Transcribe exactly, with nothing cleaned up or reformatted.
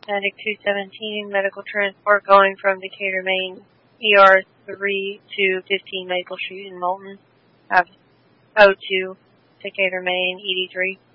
Atlantic two seventeen, medical transport going from Decatur, Maine, E R three to fifteen Maple Street in Moulton. Have O two, Decatur, Maine, E D three.